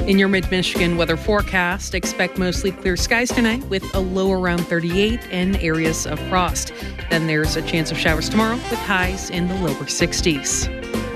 In your mid-Michigan weather forecast, expect mostly clear skies tonight with a low around 38 and areas of frost. Then there's a chance of showers tomorrow with highs in the lower 60s.